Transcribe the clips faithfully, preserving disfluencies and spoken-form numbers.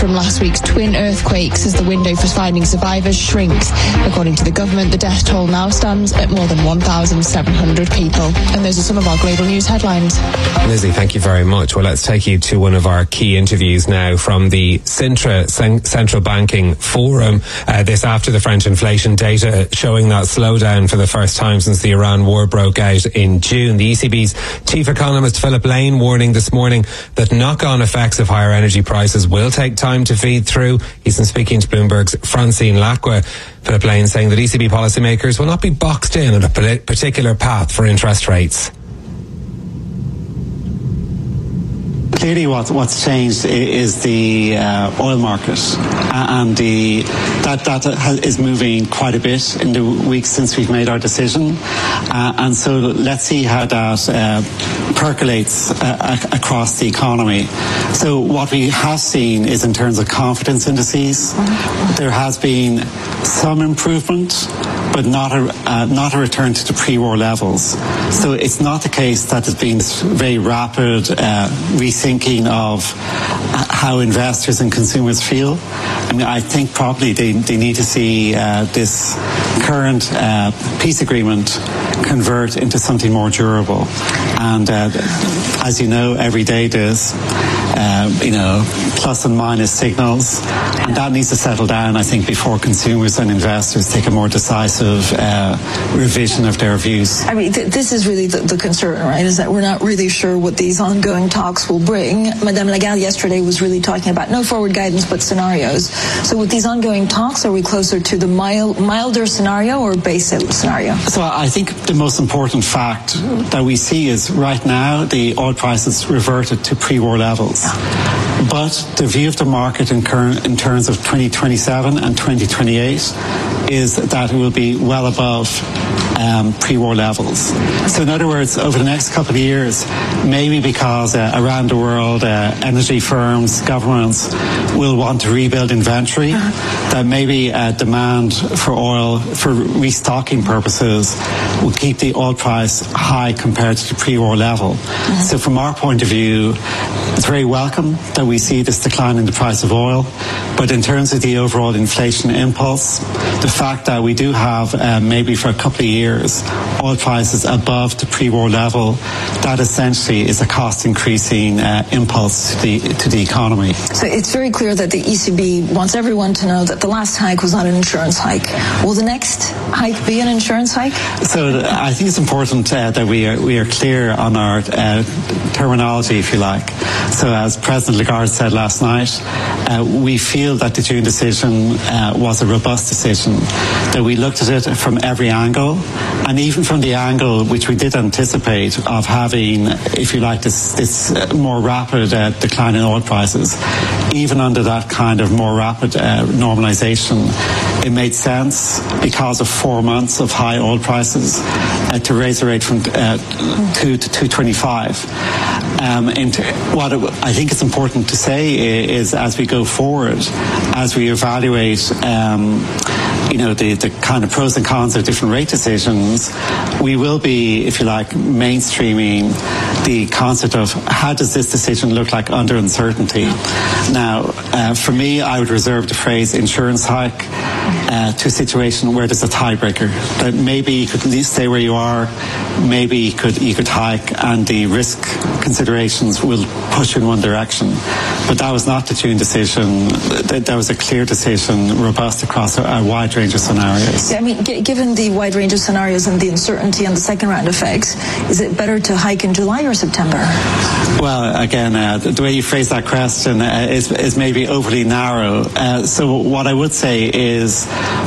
from last week's twin earthquakes as the window for finding survivors shrinks. According to the government, the death toll now stands at more than one thousand seven hundred people. And those are some of our global news headlines. Lizzie, thank you very much. Well, let's take you to one of our key interviews now from the Sintra Central Banking Forum. Uh, this after the French inflation data showing that slowdown for the first time since the Iran war broke out in June. The E C B's chief economist Philip Lane warning this morning that knock-on effects of higher energy prices will take time to feed through. He's been speaking to Bloomberg's Francine Lacqua. Philip Lane saying that E C B policymakers will not be boxed in on a particular path for interest rates. Clearly what, what's changed is the uh, oil market, and the, that, that is moving quite a bit in the weeks since we've made our decision, uh, and so let's see how that uh, percolates uh, across the economy. So what we have seen is in terms of confidence indices, there has been some improvement, but not a, uh, not a return to the pre-war levels. So it's not the case that there's been this very rapid uh, rethinking of how investors and consumers feel. I mean, I think probably they, they need to see uh, this current uh, peace agreement convert into something more durable. And uh, as you know, every day there's uh, you know, plus and minus signals, and that needs to settle down, I think, before consumers and investors take a more decisive uh, revision of their views. I mean, th- this is really the, the concern, right, is that we're not really sure what these ongoing talks will bring. Madame Lagarde yesterday was really talking about no forward guidance but scenarios. So with these ongoing talks, are we closer to the mild, milder scenario or base scenario? So I think the most important fact that we see is right now the oil prices reverted to pre-war levels. But the view of the market in, current, in terms of twenty twenty-seven and twenty twenty-eight is that it will be well above um, pre-war levels. So in other words, over the next couple of years, maybe because uh, around the world uh, energy firms, governments will want to rebuild inventory, that maybe uh, demand for oil for restocking purposes will keep the oil price high compared to the pre-war level. Mm-hmm. So from our point of view, it's very welcome that we see this decline in the price of oil, but in terms of the overall inflation impulse, the fact that we do have uh, maybe for a couple of years oil prices above the pre-war level, that essentially is a cost increasing uh, impulse to the, to the economy. So it's very clear that the E C B wants everyone to know that the last hike was not an insurance hike. Will the next hike be an insurance hike? So I think it's important uh, that we are, we are clear on our uh, terminology, if you like. So as President Lagarde said last night, uh, we feel that the June decision uh, was a robust decision, that we looked at it from every angle, and even from the angle which we did anticipate of having, if you like, this, this uh, more rapid uh, decline in oil prices. Even under that kind of more rapid uh, normalization, it made sense because of four months of high oil prices uh, to raise the rate from uh, two to two twenty-five. Um, and what it, I think it's important to say is, as we go forward, as we evaluate, um, you know, the, the kind of pros and cons of different rate decisions, we will be, if you like, mainstreaming the concept of how does this decision look like under uncertainty. Now, uh, for me, I would reserve the phrase insurance hike uh, to a situation where there's a tiebreaker. That maybe you could at least stay where you are, maybe you could, you could hike, and the risk considerations will push in one direction. But that was not the June decision. That was a clear decision, robust across a, a wide range of scenarios. Yeah, I mean, g- given the wide range of scenarios and the uncertainty and the second round effects, is it better to hike in July or September? Well, again, uh, the way you phrase that question uh, is, is maybe overly narrow. Uh, so what I would say is,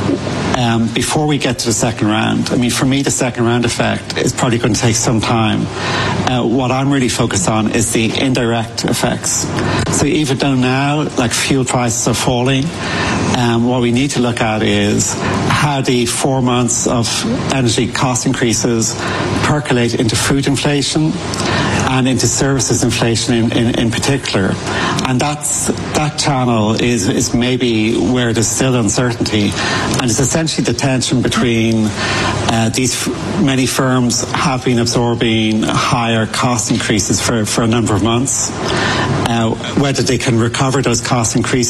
Um, before we get to the second round, I mean, for me, the second round effect is probably going to take some time. Uh, what I'm really focused on is the indirect effects. So even though now, like, fuel prices are falling, um, what we need to look at is how the four months of energy cost increases percolate into food inflation and into services inflation in, in, in particular. And that's, that channel is, is maybe where there's still uncertainty. And it's essentially the tension between uh, these f- many firms have been absorbing higher cost increases for, for a number of months, uh, whether they can recover those cost increases